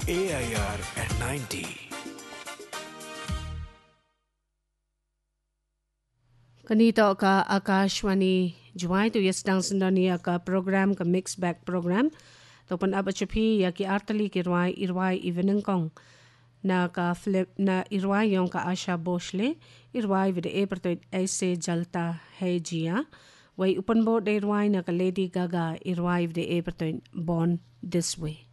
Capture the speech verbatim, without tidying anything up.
A I R at ninety. Kanito ka Akashwani Juwai tu yasdang sendania ka program ka mix back program to pan abachapi ya ki artali ki irwai irwai evening kong na ka flip na irwai yong ka Asha Boshle irwai vid e perto aise jalta hai jia wai upan bo de irwai na ka Lady Gaga irwai vid e perto born this way.